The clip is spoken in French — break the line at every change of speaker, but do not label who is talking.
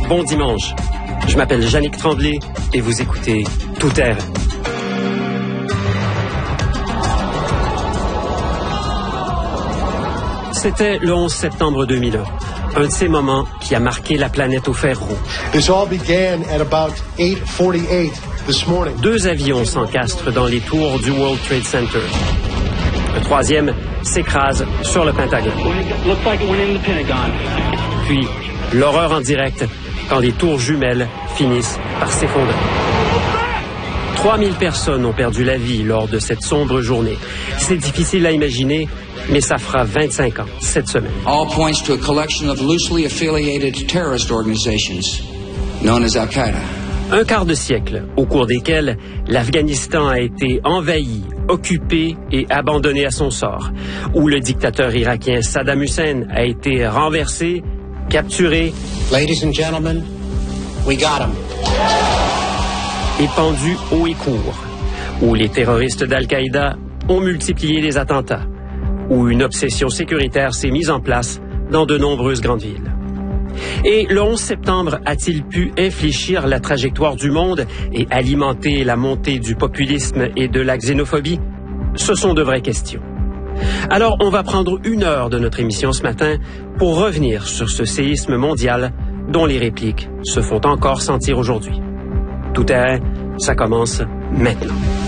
bon dimanche. Je m'appelle Yannick Tremblay et vous écoutez Tout Terrain. C'était le 11 septembre 2001, un de ces moments qui a marqué la planète au fer rouge.
This all began at about 8:48 this morning.
2 avions s'encastrent dans les tours du World Trade Center. Le 3e s'écrase sur le Pentagone. Puis, l'horreur en direct quand des tours jumelles finissent par s'effondrer. 3000 personnes ont perdu la vie lors de cette sombre journée. C'est difficile à imaginer, mais ça fera 25 ans cette semaine.
All points to a collection of loosely affiliated terrorist organizations known as Al-Qaeda.
Un quart de siècle, au cours desquels l'Afghanistan a été envahi, occupé et abandonné à son sort, où le dictateur irakien Saddam Hussein a été renversé, capturé,
Ladies and gentlemen, we got him.
Et pendu haut et court, où les terroristes d'Al-Qaïda ont multiplié les attentats, où une obsession sécuritaire s'est mise en place dans de nombreuses grandes villes. Et le 11 septembre a-t-il pu infléchir la trajectoire du monde et alimenter la montée du populisme et de la xénophobie? Ce sont de vraies questions. Alors, on va prendre 1 heure de notre émission ce matin pour revenir sur ce séisme mondial dont les répliques se font encore sentir aujourd'hui. Tout terrain, ça commence maintenant.